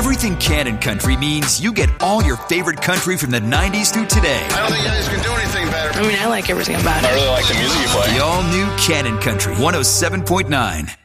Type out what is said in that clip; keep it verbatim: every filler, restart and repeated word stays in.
Everything Cannon Country means you get all your favorite country from the nineties through today. I don't think you guys can do anything better. I mean, I like everything about it. I really like the music you play. The all-new Cannon Country one oh seven point nine.